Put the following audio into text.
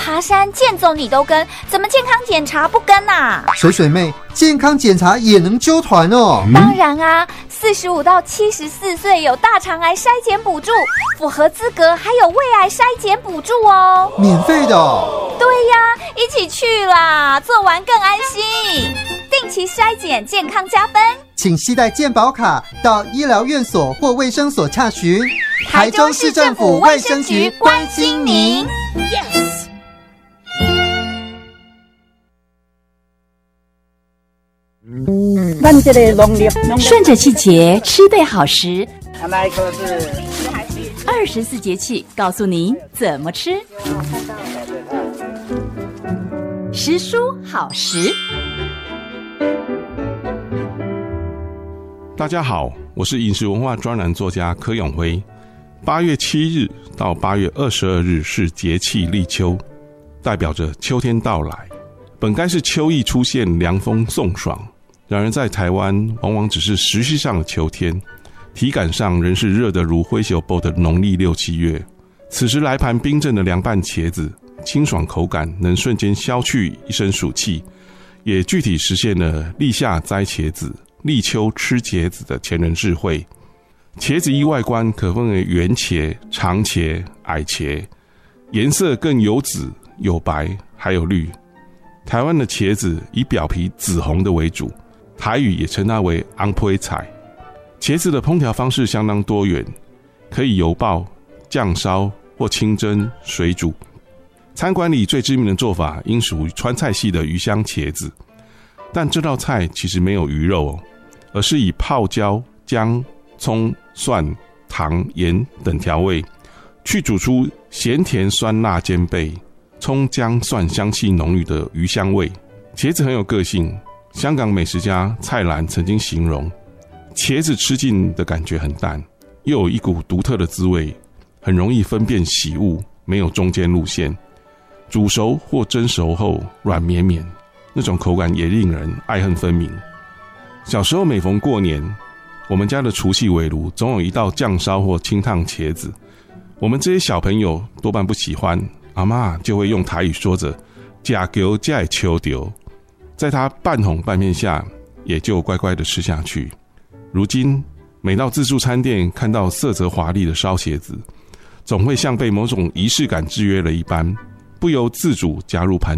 爬山健走你都跟，怎么健康检查不跟啊？ 水水妹，健康检查也能揪团哦。 当然啊，45到74岁有大肠癌筛检补助，符合资格还有胃癌筛检补助哦。 免费的哦？ 对呀，一起去啦，做完更安心。定期筛检，健康加分。 请携带健保卡到医疗院所或卫生所洽询。 台中市政府卫生局关心您。Yes。 顺着季节吃对好食， 那一颗是 24节气告诉您怎么吃。食蔬好食。 大家好，我是饮食文化专栏作家柯永辉。8月7日到8月22日是节气立秋，代表着秋天到来。本该是秋意出现，凉风送爽，然而在台湾往往只是时序上的秋天，体感上仍是热得如灰熊波的农历6、7月。此时来盘冰镇的凉拌茄子，清爽口感能瞬间消去一身暑气，也具体实现了立夏摘茄子，立秋吃茄子的前人智慧。茄子依外观可分为圆茄、长茄、矮茄，颜色更有紫、有白，还有绿。台湾的茄子以表皮紫红的为主，台语也称它为昂胚菜。茄子的烹调方式相当多元，可以油爆、酱烧或清蒸、水煮。餐馆里最知名的做法应属川菜系的鱼香茄子，但这道菜其实没有鱼肉哦，而是以泡椒、姜、葱、蒜、糖、盐等调味，去煮出咸甜酸辣兼备、葱姜蒜香气浓郁的鱼香味。茄子很有个性，香港美食家蔡澜曾经形容，茄子吃进的感觉很淡，又有一股独特的滋味，很容易分辨喜恶，没有中间路线。煮熟或蒸熟后软绵绵，那种口感也令人爱恨分明。小时候每逢过年，我们家的除夕围炉总有一道酱烧或清烫茄子，我们这些小朋友多半不喜欢，阿嬷就会用台语说着假球假会秋丢，在她半哄半骗下，也就乖乖的吃下去。如今每到自助餐店看到色泽华丽的烧茄子，总会像被某种仪式感制约了一般，不由自主加入盘